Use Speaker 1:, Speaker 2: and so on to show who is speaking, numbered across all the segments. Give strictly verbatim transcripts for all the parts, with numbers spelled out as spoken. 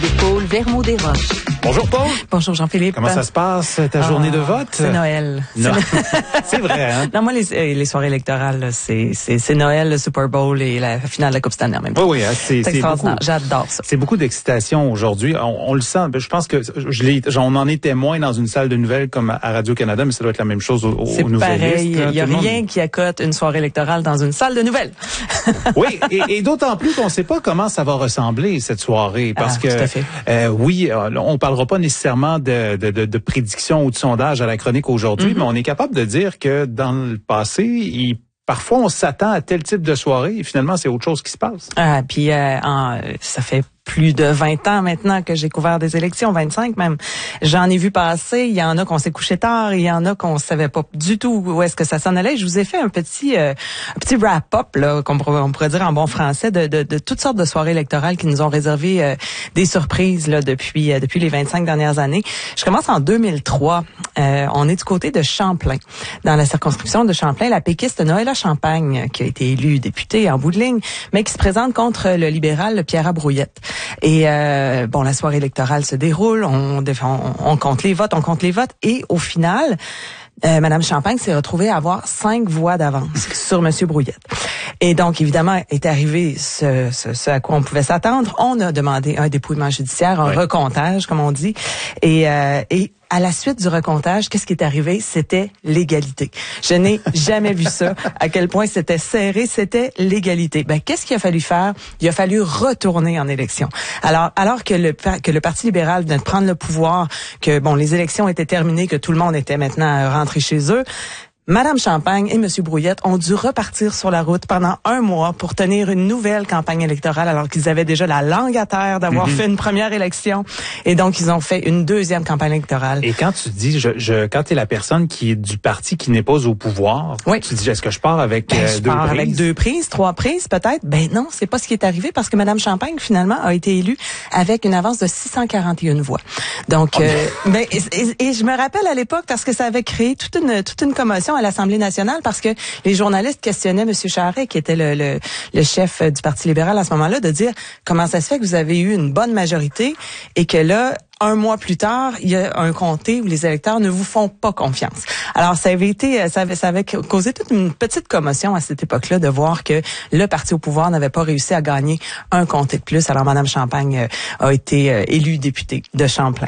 Speaker 1: de Paul Vermaux-Desroches.
Speaker 2: Bonjour Paul.
Speaker 3: Bonjour Jean-Philippe.
Speaker 2: Comment ça se passe, ta
Speaker 3: ah,
Speaker 2: journée de vote?
Speaker 3: C'est Noël.
Speaker 2: Non. C'est vrai, hein?
Speaker 3: Non, moi, les, les soirées électorales, c'est, c'est, c'est Noël, le Super Bowl et la finale de la Coupe Stanley en même temps.
Speaker 2: Oui, oui, hein, c'est,
Speaker 3: c'est,
Speaker 2: c'est
Speaker 3: extraordinaire.
Speaker 2: beaucoup.
Speaker 3: J'adore ça.
Speaker 2: C'est beaucoup d'excitation aujourd'hui. On, on le sent. Je pense que je l'ai, j'en en ai témoin dans une salle de nouvelles comme à Radio-Canada, mais ça doit être la même chose aux, aux
Speaker 3: c'est
Speaker 2: nouvellistes.
Speaker 3: C'est pareil. Il n'y a rien
Speaker 2: monde...
Speaker 3: qui accote une soirée électorale dans une salle de nouvelles.
Speaker 2: Oui, et, et d'autant plus qu'on ne sait pas comment ça va ressembler cette soirée, parce
Speaker 3: ah,
Speaker 2: que
Speaker 3: tout à fait.
Speaker 2: Euh, oui, on parlera pas nécessairement de, de, de, de prédictions ou de sondages à la chronique aujourd'hui, mm-hmm. mais on est capable de dire que dans le passé, il parfois, on s'attend à tel type de soirée et finalement, c'est autre chose qui se passe.
Speaker 3: Ah, puis euh, en, ça fait plus de vingt ans maintenant que j'ai couvert des élections, vingt-cinq même. J'en ai vu passer. Il y en a qu'on s'est couché tard, il y en a qu'on savait pas du tout où est-ce que ça s'en allait. Je vous ai fait un petit euh, un petit wrap-up là, qu'on pourrait, on pourrait dire en bon français, de, de, de toutes sortes de soirées électorales qui nous ont réservé euh, des surprises là depuis euh, depuis les vingt-cinq dernières années. Je commence en deux mille trois. Euh, on est du côté de Champlain, dans la circonscription de Champlain, la péquiste Noëlla Champagne, qui a été élue députée en bout de ligne, mais qui se présente contre le libéral Pierre Brouillette. Et euh, bon, la soirée électorale se déroule, on, on, on compte les votes, on compte les votes, et au final, euh, Madame Champagne s'est retrouvée à avoir cinq voix d'avance sur Monsieur Brouillette. Et donc, évidemment, est arrivé ce, ce, ce à quoi on pouvait s'attendre. On a demandé un dépouillement judiciaire, un oui. recomptage, comme on dit, et, euh, et à la suite du recomptage, qu'est-ce qui est arrivé? C'était l'égalité. Je n'ai jamais vu ça, à quel point c'était serré, c'était l'égalité. Ben, qu'est-ce qu'il a fallu faire? Il a fallu retourner en élection. Alors, alors que le, que le Parti libéral venait de prendre le pouvoir, que, bon, les élections étaient terminées, que tout le monde était maintenant rentré chez eux, Madame Champagne et Monsieur Brouillette ont dû repartir sur la route pendant un mois pour tenir une nouvelle campagne électorale alors qu'ils avaient déjà la langue à terre d'avoir mm-hmm. fait une première élection. Et donc, ils ont fait une deuxième campagne électorale.
Speaker 2: Et quand tu dis, je, je quand tu es la personne qui est du parti qui n'est pas au pouvoir,
Speaker 3: oui.
Speaker 2: tu dis, est-ce que je pars avec
Speaker 3: ben,
Speaker 2: euh,
Speaker 3: je
Speaker 2: deux
Speaker 3: pars
Speaker 2: prises?
Speaker 3: avec deux prises, trois prises peut-être? Ben non, c'est pas ce qui est arrivé parce que Madame Champagne, finalement, a été élue avec une avance de six cent quarante et une voix. Donc, oh, euh, ben, et, et, et je me rappelle à l'époque parce que ça avait créé toute une, toute une commotion à l'Assemblée nationale parce que les journalistes questionnaient M. Charest, qui était le, le, le chef du Parti libéral à ce moment-là, de dire comment ça se fait que vous avez eu une bonne majorité et que là, un mois plus tard, il y a un comté où les électeurs ne vous font pas confiance. Alors, ça avait été, ça avait, ça avait causé toute une petite commotion à cette époque-là de voir que le parti au pouvoir n'avait pas réussi à gagner un comté de plus. Alors, Mme Champagne a été élue députée de Champlain.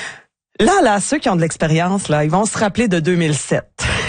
Speaker 3: Là, là, ceux qui ont de l'expérience, là, ils vont se rappeler de deux mille sept.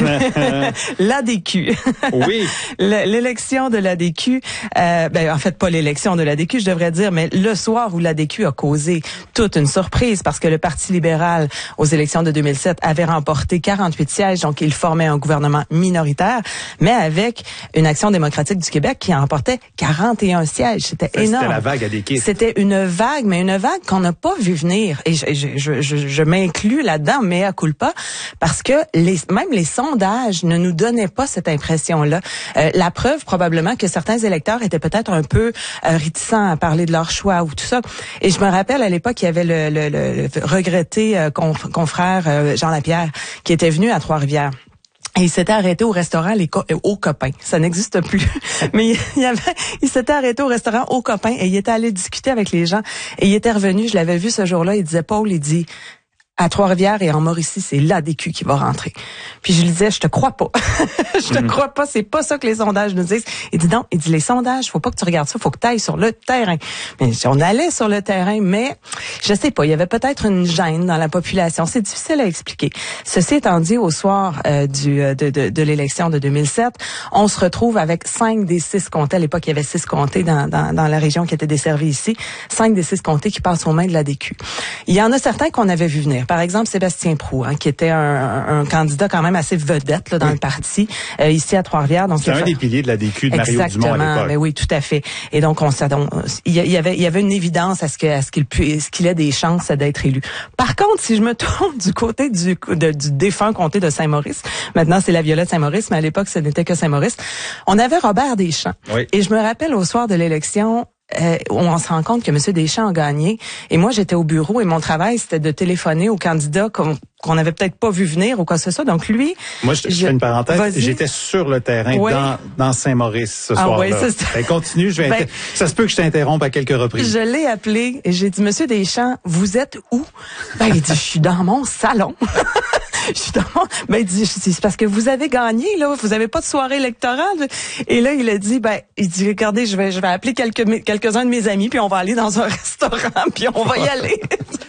Speaker 3: L'A D Q.
Speaker 2: Oui.
Speaker 3: L'élection de l'A D Q, euh, ben en fait pas l'élection de l'A D Q, je devrais dire, mais le soir où l'A D Q a causé toute une surprise parce que le Parti libéral aux élections de deux mille sept avait remporté quarante-huit sièges, donc il formait un gouvernement minoritaire, mais avec une Action démocratique du Québec qui en remportait quarante et un sièges. C'était
Speaker 2: Ça,
Speaker 3: énorme.
Speaker 2: C'était la vague A D Q.
Speaker 3: C'était une vague, mais une vague qu'on n'a pas vu venir. Et je, je, je, je, je m'inclus là-dedans, mea culpa, parce que les, même les sondages ne nous donnaient pas cette impression-là. Euh, la preuve, probablement, que certains électeurs étaient peut-être un peu euh, réticents à parler de leur choix ou tout ça. Et je me rappelle, à l'époque, il y avait le, le, le, le regretté euh, conf, confrère euh, Jean Lapierre qui était venu à Trois-Rivières. Et il s'était arrêté au restaurant les Co- Aux Copains. Ça n'existe plus. Mais il, y avait, il s'était arrêté au restaurant Aux Copains et il était allé discuter avec les gens. Et il était revenu, je l'avais vu ce jour-là, il disait, Paul, il dit... à Trois-Rivières et en Mauricie, c'est l'A D Q qui va rentrer. Puis je lui disais, je te crois pas. je te mmh. crois pas, c'est pas ça que les sondages nous disent. Il dit non, il dit les sondages, faut pas que tu regardes ça, faut que tu ailles sur le terrain. Mais on allait sur le terrain, mais je sais pas, il y avait peut-être une gêne dans la population. C'est difficile à expliquer. Ceci étant dit, au soir euh, du de, de, de l'élection de deux mille sept, on se retrouve avec cinq des six comtés. À l'époque, il y avait six comtés dans, dans, dans la région qui étaient desservis ici. Cinq des six comtés qui passent aux mains de l'A D Q. Il y en a certains qu'on avait vu venir. Par exemple, Sébastien Proulx, hein, qui était un, un, un candidat quand même assez vedette là, dans oui. le parti, euh, ici à Trois-Rivières.
Speaker 2: C'est un fait... des piliers de l'A D Q de Mario Dumont à l'époque.
Speaker 3: Exactement, mais oui, tout à fait. Et donc, on, on, il y avait, il y avait une évidence à ce que, à ce qu'il puisse, qu'il ait des chances d'être élu. Par contre, si je me tourne du côté du, de, du défunt comté de Saint-Maurice, maintenant c'est la Violette Saint-Maurice, mais à l'époque, ce n'était que Saint-Maurice, on avait Robert Deschamps. Oui. Et je me rappelle au soir de l'élection, Euh, on se rend compte que M. Deschamps a gagné. Et moi, j'étais au bureau et mon travail, c'était de téléphoner aux candidats comme qu'on avait peut-être pas vu venir ou quoi que ce soit. Donc lui,
Speaker 2: moi je, je fais une parenthèse,
Speaker 3: vas-y.
Speaker 2: J'étais sur le terrain
Speaker 3: oui.
Speaker 2: dans dans Saint-Maurice ce
Speaker 3: ah
Speaker 2: soir-là.
Speaker 3: Oui, c'est ça.
Speaker 2: Ben, continue, je vais
Speaker 3: ben,
Speaker 2: ça se peut que je t'interrompe à quelques reprises.
Speaker 3: Je l'ai appelé et j'ai dit Monsieur Deschamps, vous êtes où? Ben il dit je suis dans mon salon. Je suis dans mon... Ben il dit c'est parce que vous avez gagné là, vous avez pas de soirée électorale. Et là il a dit ben il dit regardez, je vais je vais appeler quelques quelques-uns de mes amis puis on va aller dans un restaurant puis on va y aller.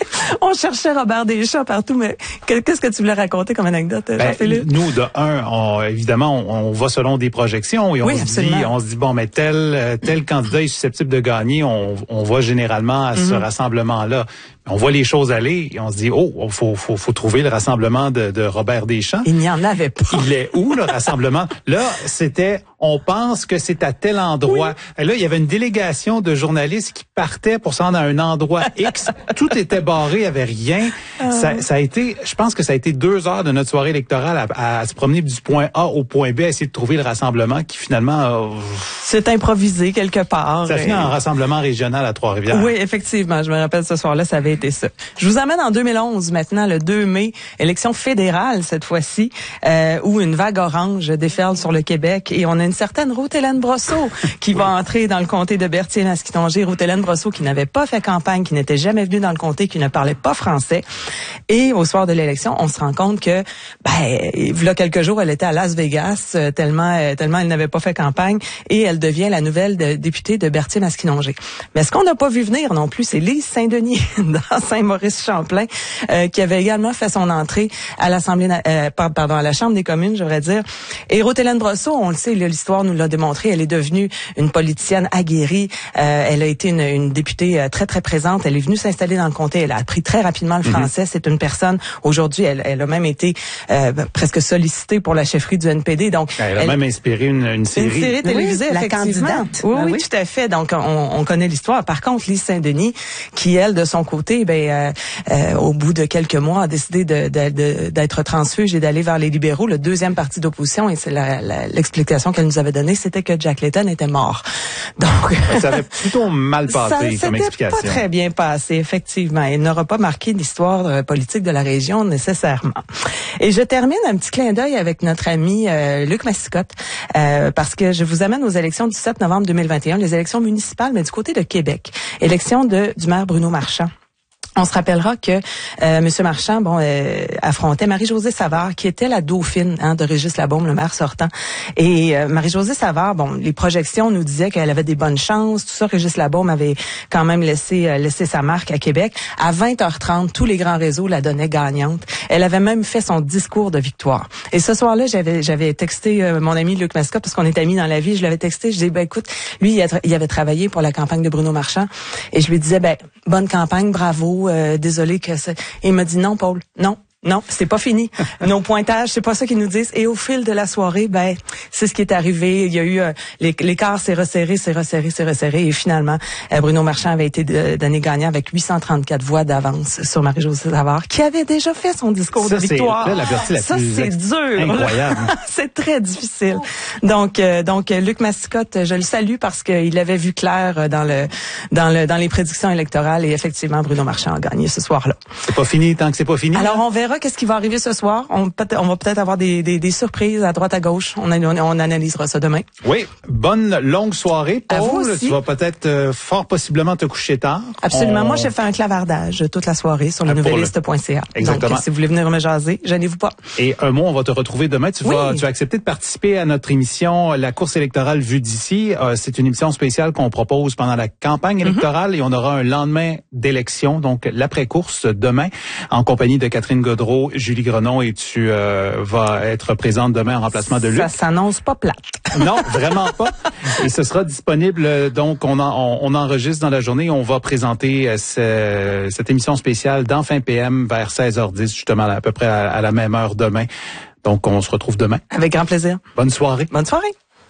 Speaker 3: On cherchait Robert Deschamps partout, mais qu'est-ce que tu voulais raconter comme anecdote, Jean-Philippe?
Speaker 2: Ben, nous, de un, on, évidemment, on, on va selon des projections et on,
Speaker 3: oui,
Speaker 2: se dit, on se dit, bon, mais tel tel candidat est susceptible de gagner, on, on va généralement à mm-hmm. ce rassemblement-là. On voit les choses aller et on se dit, oh, faut, faut, faut trouver le rassemblement de, de Robert Deschamps.
Speaker 3: Il n'y en avait pas.
Speaker 2: Il est où, le rassemblement? Là, c'était, on pense que c'est à tel endroit. Oui. Là, il y avait une délégation de journalistes qui partaient pour se rendre à un endroit X. Tout était barré, il n'y avait rien. Euh... Ça, ça a été, je pense que ça a été deux heures de notre soirée électorale à, à, à se promener du point A au point B, à essayer de trouver le rassemblement qui finalement... Euh,
Speaker 3: c'est improvisé quelque part.
Speaker 2: Ça finit et... en rassemblement régional à Trois-Rivières.
Speaker 3: Oui, effectivement. Je me rappelle ce soir-là, ça avait été ça. Je vous emmène en deux mille onze maintenant, le deux mai, élection fédérale cette fois-ci, euh, où une vague orange déferle sur le Québec et on a une certaine Ruth-Hélène Brosseau qui va entrer dans le comté de Berthier-Masquitongé. Ruth-Hélène Brosseau qui n'avait pas fait campagne, qui n'était jamais venue dans le comté, qui ne parlait pas français. Et au soir de l'élection, on se rend compte que, ben, il y a quelques jours, elle était à Las Vegas euh, tellement, euh, tellement elle n'avait pas fait campagne et elle devient la nouvelle de, députée de Berthier-Masquitongé. Mais ce qu'on n'a pas vu venir non plus, c'est Lise Saint-Denis dans Saint-Maurice-Champlain, euh, qui avait également fait son entrée à l'Assemblée, euh, pardon, à la Chambre des communes, je voudrais dire. Et Ruth-Hélène Brosseau, on le sait, l'histoire nous l'a démontré, elle est devenue une politicienne aguerrie. Euh, elle a été une, une députée très, très présente. Elle est venue s'installer dans le comté. Elle a appris très rapidement le français. Mm-hmm. C'est une personne, aujourd'hui, elle, elle a même été euh, presque sollicitée pour la chefferie du N P D. Donc,
Speaker 2: elle a elle, même inspiré une, une série.
Speaker 3: Une série télévisée,
Speaker 1: oui,
Speaker 3: effectivement.
Speaker 1: La candidate.
Speaker 3: Oui,
Speaker 1: ben
Speaker 3: oui,
Speaker 1: oui,
Speaker 3: tout à fait. Donc, on, on connaît l'histoire. Par contre, Lise Saint-Denis, qui, elle, de son côté, ben, euh, euh, au bout de quelques mois, a décidé de, de, de, d'être transfuge et d'aller vers les libéraux, le deuxième parti d'opposition. Et c'est la, la, l'explication qu'elle nous avait donnée, c'était que Jack Layton était mort. Donc,
Speaker 2: ça avait plutôt mal passé
Speaker 3: ça,
Speaker 2: comme explication.
Speaker 3: Ça pas très bien passé, effectivement. Il n'aura pas marqué l'histoire euh, politique de la région nécessairement. Et je termine un petit clin d'œil avec notre ami euh, Luc Massicotte, euh, parce que je vous amène aux élections du sept novembre deux mille vingt et un, les élections municipales, mais du côté de Québec. Élection de du maire Bruno Marchand. On se rappellera que euh, M. Marchand bon, euh, affrontait Marie-Josée Savard, qui était la dauphine hein, de Régis Labaume, le maire sortant. Et euh, Marie-Josée Savard, bon, les projections nous disaient qu'elle avait des bonnes chances. Tout ça, Régis Labaume avait quand même laissé euh, laissé sa marque à Québec. À vingt heures trente, tous les grands réseaux la donnaient gagnante. Elle avait même fait son discours de victoire. Et ce soir-là, j'avais j'avais texté euh, mon ami Luc Mascotte, parce qu'on est amis dans la vie. Je l'avais texté. Je disais, ben écoute, lui, il, a tra- il avait travaillé pour la campagne de Bruno Marchand. Et je lui disais, ben bonne campagne, bravo. Euh, désolé que c'est... Et il m'a dit non, Paul, non. Non, c'est pas fini. Nos pointages, c'est pas ça qu'ils nous disent. Et au fil de la soirée, ben, c'est ce qui est arrivé. Il y a eu euh, l'écart s'est resserré, s'est resserré, s'est resserré. Et finalement, euh, Bruno Marchand avait été de, donné gagnant avec huit cent trente-quatre voix d'avance sur Marie-Josée Savard, qui avait déjà fait son discours
Speaker 2: ça,
Speaker 3: de victoire.
Speaker 2: C'est, là, la partie la
Speaker 3: ça,
Speaker 2: plus
Speaker 3: c'est
Speaker 2: ex-
Speaker 3: dur.
Speaker 2: Incroyable.
Speaker 3: C'est très difficile. Donc, euh, donc, Luc Massicotte, je le salue parce qu'il avait vu clair dans le, dans le, dans les prédictions électorales. Et effectivement, Bruno Marchand a gagné ce soir-là.
Speaker 2: C'est pas fini tant que c'est pas fini.
Speaker 3: Alors, on verra qu'est-ce qui va arriver ce soir. On, peut, on va peut-être avoir des, des, des surprises à droite, à gauche. On, on, on analysera ça demain.
Speaker 2: Oui. Bonne longue soirée, Paul.
Speaker 3: À vous aussi.
Speaker 2: Tu vas peut-être euh, fort possiblement te coucher tard.
Speaker 3: Absolument.
Speaker 2: On...
Speaker 3: Moi, j'ai fait un clavardage toute la soirée sur le nouvelliste point c a.
Speaker 2: Exactement.
Speaker 3: Donc, si vous voulez venir me jaser, gênez-vous pas.
Speaker 2: Et un mot, on va te retrouver demain. Tu
Speaker 3: oui.
Speaker 2: vas, tu vas accepter de participer à notre émission La course électorale vue d'ici. Euh, c'est une émission spéciale qu'on propose pendant la campagne électorale mm-hmm. et on aura un lendemain d'élection, donc l'après-course demain, en compagnie de Catherine Gaudreault, Julie Grenon, et tu euh, vas être présente demain en remplacement de Luc.
Speaker 3: Ça s'annonce pas plate.
Speaker 2: Non, vraiment pas. Et ce sera disponible, donc on, en, on, on enregistre dans la journée. On va présenter euh, ce, cette émission spéciale dans fin P M vers seize heures dix, justement à peu près à, à la même heure demain. Donc on se retrouve demain.
Speaker 3: Avec grand plaisir.
Speaker 2: Bonne soirée.
Speaker 3: Bonne soirée.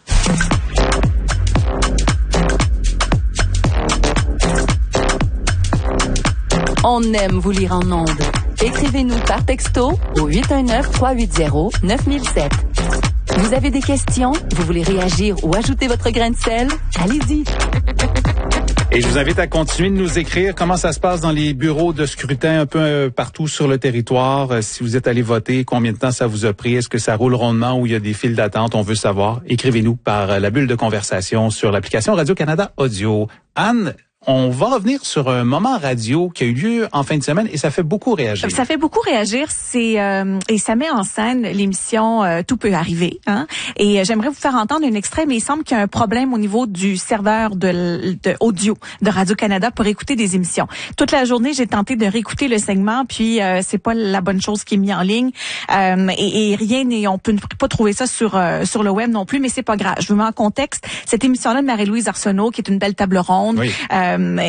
Speaker 4: On aime vous lire en ondes. Écrivez-nous par texto au huit un neuf, trois huit zéro, neuf mille sept. Vous avez des questions? Vous voulez réagir ou ajouter votre grain de sel? Allez-y!
Speaker 2: Et je vous invite à continuer de nous écrire comment ça se passe dans les bureaux de scrutin un peu euh, partout sur le territoire. Euh, si vous êtes allé voter, combien de temps ça vous a pris? Est-ce que ça roule rondement ou il y a des files d'attente? On veut savoir. Écrivez-nous par euh, la bulle de conversation sur l'application Radio-Canada Audio. Anne, on va revenir sur un moment radio qui a eu lieu en fin de semaine et ça fait beaucoup réagir.
Speaker 1: Ça fait beaucoup réagir, c'est euh, et ça met en scène l'émission euh, Tout peut arriver. Hein? Et euh, j'aimerais vous faire entendre un extrait, mais il semble qu'il y a un problème au niveau du serveur de, de audio de Radio-Canada pour écouter des émissions. Toute la journée, j'ai tenté de réécouter le segment, puis euh, c'est pas la bonne chose qui est mise en ligne euh, et, et rien n'est, on peut pas trouver ça sur euh, sur le web non plus, mais c'est pas grave. Je vous mets en contexte cette émission-là de Marie-Louise Arsenault, qui est une belle table ronde. Oui. Euh,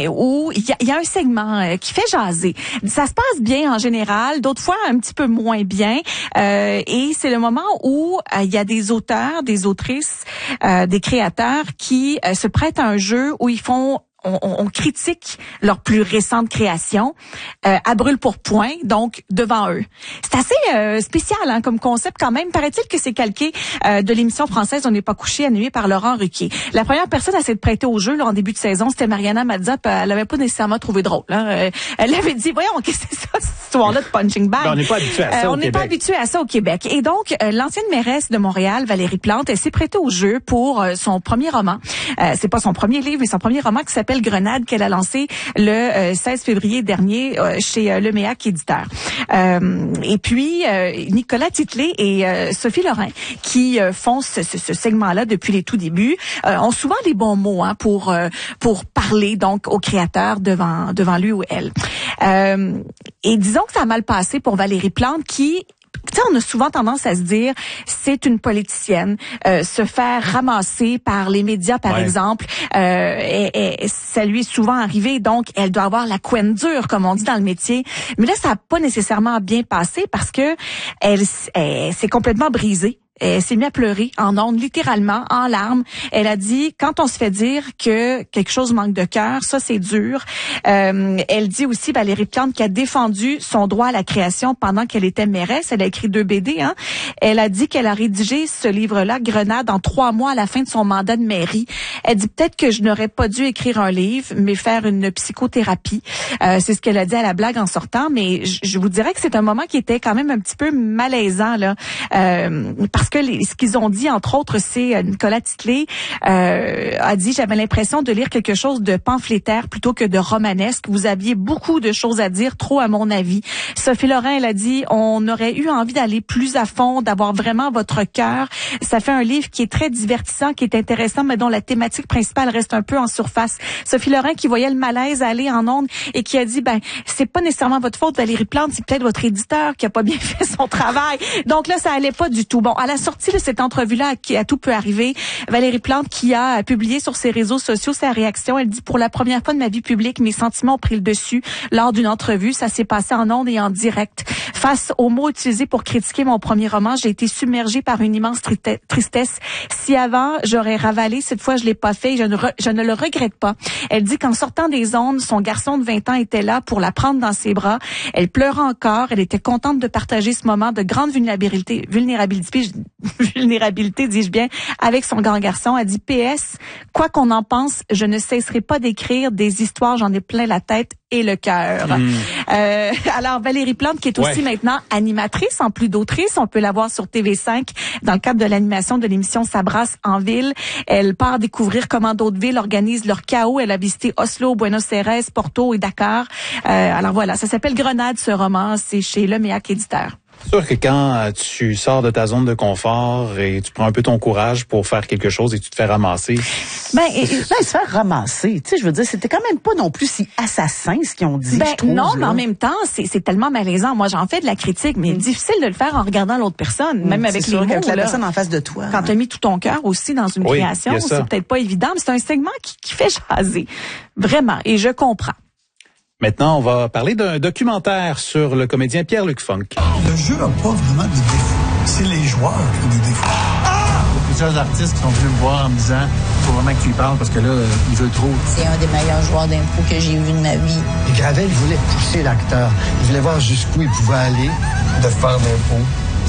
Speaker 1: où il y a, y a un segment euh, qui fait jaser. Ça se passe bien en général, d'autres fois un petit peu moins bien. Euh, et c'est le moment où il euh, y a des auteurs, des autrices, euh, des créateurs qui euh, se prêtent à un jeu où ils font On, on, on critique leur plus récente création euh, à brûle pour point, donc devant eux. C'est assez euh, spécial hein, comme concept quand même. Paraît-il que c'est calqué euh, de l'émission française On n'est pas couché, animée par Laurent Ruquier. La première personne à s'être prêtée au jeu là, en début de saison, c'était Mariana Mazza. Elle l'avait pas nécessairement trouvé drôle. Hein. Elle avait dit, voyons, qu'est-ce que c'est ça, cette histoire-là de punching bag?
Speaker 2: Ben, on n'est pas habitué à ça euh, au
Speaker 1: On n'est pas habitué à ça au Québec. Et donc, euh, l'ancienne mairesse de Montréal, Valérie Plante, elle s'est prêtée au jeu pour euh, son premier roman. Euh, c'est pas son premier livre, mais son premier roman qui s'appelle Grenade, qu'elle a lancé le euh, seize février dernier euh, chez euh, Le Méac éditeur. Euh, et puis euh, Nicolas Titley et euh, Sophie Lorrain, qui euh, font ce, ce, ce segment-là depuis les tout débuts, euh, ont souvent des bons mots hein, pour euh, pour parler donc au créateur devant devant lui ou elle. Euh, et disons que ça a mal passé pour Valérie Plante, qui tu sais, on a souvent tendance à se dire, c'est une politicienne, euh, se faire ramasser par les médias, par ouais. exemple, euh, et, et ça lui est souvent arrivé, donc elle doit avoir la couenne dure, comme on dit dans le métier. Mais là, ça n'a pas nécessairement bien passé parce que elle, elle s'est complètement brisée. Elle s'est mise à pleurer en ondes, littéralement, en larmes. Elle a dit, quand on se fait dire que quelque chose manque de cœur, ça, c'est dur. Euh, elle dit aussi, Valérie Plante, qui a défendu son droit à la création pendant qu'elle était mairesse. Elle a écrit deux B D. Hein. Elle a dit qu'elle a rédigé ce livre-là, Grenade, en trois mois à la fin de son mandat de mairie. Elle dit peut-être que je n'aurais pas dû écrire un livre, mais faire une psychothérapie. Euh, c'est ce qu'elle a dit à la blague en sortant. Mais je, je vous dirais que c'est un moment qui était quand même un petit peu malaisant, là, euh, parce que les, ce qu'ils ont dit, entre autres, c'est Nicolas Titley euh, a dit, j'avais l'impression de lire quelque chose de pamphlétaire plutôt que de romanesque. Vous aviez beaucoup de choses à dire, trop à mon avis. Sophie Lorrain, elle a dit, on aurait eu envie d'aller plus à fond, d'avoir vraiment votre cœur. Ça fait un livre qui est très divertissant, qui est intéressant, mais dont la thématique principale reste un peu en surface. Sophie Lorrain qui voyait le malaise aller en ondes et qui a dit, ben, c'est pas nécessairement votre faute, Valérie Plante, c'est peut-être votre éditeur qui a pas bien fait son travail. Donc là, ça allait pas du tout. Bon, à la sortie de cette entrevue-là, à, à Tout peut arriver, Valérie Plante qui a publié sur ses réseaux sociaux sa réaction, elle dit, pour la première fois de ma vie publique, mes sentiments ont pris le dessus lors d'une entrevue. Ça s'est passé en ondes et en direct. Face aux mots utilisés pour critiquer mon premier roman, j'ai été submergée par une immense tristesse. Si avant, j'aurais ravalé, cette fois, je l'ai pas fait et je ne, re, je ne le regrette pas. Elle dit qu'en sortant des ondes, son garçon de vingt ans était là pour la prendre dans ses bras. Elle pleurait encore. Elle était contente de partager ce moment de grande vulnérabilité, vulnérabilité, vulnérabilité, dis-je bien, avec son grand garçon. Elle dit P S, quoi qu'on en pense, je ne cesserai pas d'écrire des histoires, j'en ai plein la tête et le cœur. Mmh. Euh, alors, Valérie Plante, qui est aussi ouais. maintenant animatrice, en plus d'autrice, on peut la voir sur T V cinq dans le cadre de l'animation de l'émission Ça brasse en ville. Elle part découvrir comment d'autres villes organisent leur chaos. Elle a visité Oslo, Buenos Aires, Porto et Dakar. Euh, alors voilà, ça s'appelle Grenade, ce roman. C'est chez Le Méac éditeur.
Speaker 2: C'est sûr que quand tu sors de ta zone de confort et tu prends un peu ton courage pour faire quelque chose et tu te fais ramasser.
Speaker 5: Ben, et, ben se faire ramasser, tu sais, je veux dire, c'était quand même pas non plus si assassin ce qu'ils ont dit,
Speaker 1: ben,
Speaker 5: je trouve.
Speaker 1: Non,
Speaker 5: là.
Speaker 1: mais en même temps, c'est, c'est tellement malaisant. Moi, j'en fais de la critique, mais mm. difficile de le faire en regardant l'autre personne, mm, même avec les mots.
Speaker 5: Avec la
Speaker 1: là,
Speaker 5: personne en face de toi.
Speaker 1: Quand tu as mis tout ton cœur aussi dans une
Speaker 2: oui,
Speaker 1: création, c'est peut-être pas évident, mais c'est un segment qui, qui fait jaser. Vraiment. Et je comprends.
Speaker 2: Maintenant, on va parler d'un documentaire sur le comédien Pierre-Luc Funk.
Speaker 6: Le jeu n'a pas vraiment de défauts. C'est les joueurs qui ont des défauts. Ah! Il y a plusieurs artistes qui sont venus me voir en me disant « Faut vraiment que tu y parles parce que là, il veut trop. »
Speaker 7: C'est un des meilleurs joueurs d'impro que j'ai vu de ma vie.
Speaker 6: Et Gravel voulait pousser l'acteur. Il voulait voir jusqu'où il pouvait aller. De faire d'impro,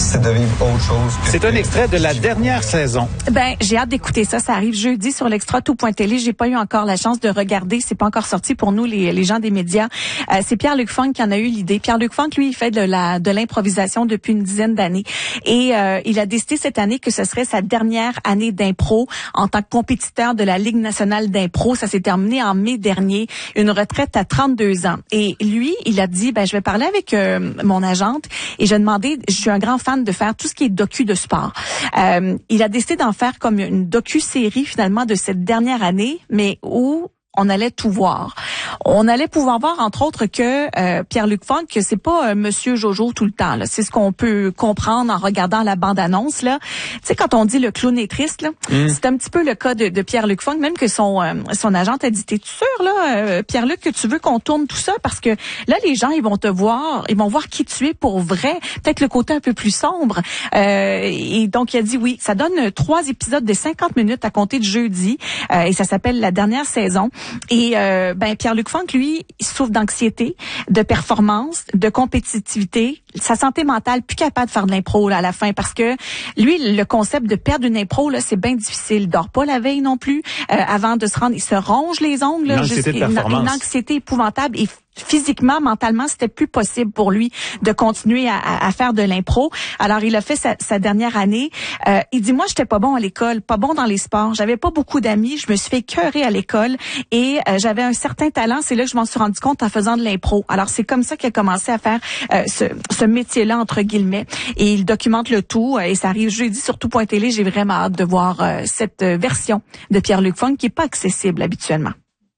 Speaker 8: c'est de vivre autre chose.
Speaker 2: C'est un extrait de la dernière saison.
Speaker 1: Ben, j'ai hâte d'écouter ça. Ça arrive jeudi sur l'extra tout point télé. J'ai pas eu encore la chance de regarder. C'est pas encore sorti pour nous, les, les gens des médias. Euh, c'est Pierre-Luc Funk qui en a eu l'idée. Pierre-Luc Funk, lui, il fait de la de l'improvisation depuis une dizaine d'années. Et euh, il a décidé cette année que ce serait sa dernière année d'impro en tant que compétiteur de la Ligue nationale d'impro. Ça s'est terminé en mai dernier. Une retraite à trente-deux ans. Et lui, il a dit, ben, je vais parler avec euh, mon agente et je vais demander, je suis un grand fan de faire tout ce qui est docu de sport. Euh, il a décidé d'en faire comme une docu-série finalement de cette dernière année, mais où on allait tout voir. On allait pouvoir voir, entre autres, que euh, Pierre-Luc Funk, que c'est pas euh, Monsieur Jojo tout le temps. Là. C'est ce qu'on peut comprendre en regardant la bande-annonce. Là, tu sais, quand on dit le clown est triste, là, mm. c'est un petit peu le cas de, de Pierre-Luc Funk, même que son euh, son agente a dit, t'es sûr là, euh, Pierre-Luc, que tu veux qu'on tourne tout ça, parce que là, les gens, ils vont te voir, ils vont voir qui tu es pour vrai, peut-être le côté un peu plus sombre. Euh, et donc, il a dit oui. Ça donne trois épisodes de cinquante minutes à compter de jeudi, euh, et ça s'appelle La dernière saison. Et euh, ben Pierre-Luc Funk, lui, il souffre d'anxiété, de performance, de compétitivité, sa santé mentale, plus capable de faire de l'impro là, à la fin, parce que lui, le concept de perdre une impro, là, c'est bien difficile. Il dort pas la veille non plus. Euh, avant de se rendre, il se ronge les ongles.
Speaker 2: Une anxiété de performance.
Speaker 1: Une, une anxiété épouvantable. Et physiquement, mentalement, c'était plus possible pour lui de continuer à, à, à faire de l'impro. Alors, il a fait sa, sa dernière année. Euh, il dit, moi, j'étais pas bon à l'école, pas bon dans les sports. J'avais pas beaucoup d'amis. Je me suis fait écœurer à l'école et euh, j'avais un certain talent. C'est là que je m'en suis rendu compte en faisant de l'impro. Alors, c'est comme ça qu'il a commencé à faire euh, ce, ce métier-là, entre guillemets. Et il documente le tout. Euh, et ça arrive jeudi sur tout point télé. J'ai vraiment hâte de voir euh, cette euh, version de Pierre-Luc Funk qui est pas accessible habituellement.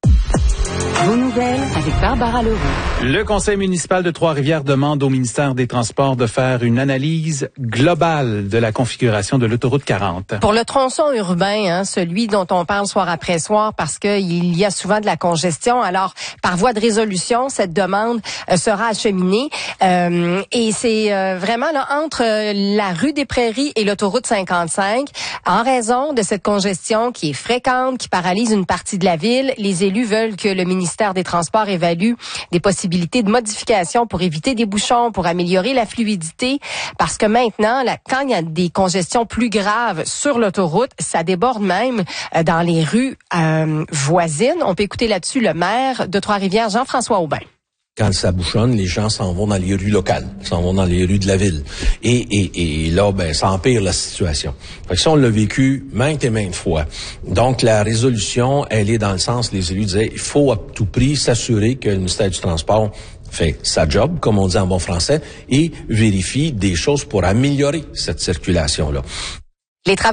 Speaker 4: Vos nouvelles avec Barbara Leroux.
Speaker 2: Le conseil municipal de Trois-Rivières demande au ministère des Transports de faire une analyse globale de la configuration de l'autoroute quarante.
Speaker 9: Pour le tronçon urbain, hein, celui dont on parle soir après soir, parce qu'il y a souvent de la congestion. Alors, par voie de résolution, cette demande euh, sera acheminée. Euh, et c'est euh, vraiment là entre la rue des Prairies et l'autoroute cinquante-cinq. En raison de cette congestion qui est fréquente, qui paralyse une partie de la ville, les élus veulent que le ministère des Transports évalue des possibilités de modification pour éviter des bouchons, pour améliorer la fluidité, parce que maintenant, là, quand il y a des congestions plus graves sur l'autoroute, ça déborde même euh, dans les rues euh, voisines. On peut écouter là-dessus le maire de Trois-Rivières, Jean-François Aubin.
Speaker 10: Quand ça bouchonne, les gens s'en vont dans les rues locales, s'en vont dans les rues de la ville. Et, et, et là, ben, ça empire la situation. Fait que ça, on l'a vécu maintes et maintes fois. Donc, la résolution, elle est dans le sens, les élus disaient, il faut à tout prix s'assurer que le ministère du Transport fait sa job, comme on dit en bon français, et vérifie des choses pour améliorer cette circulation-là.
Speaker 9: Les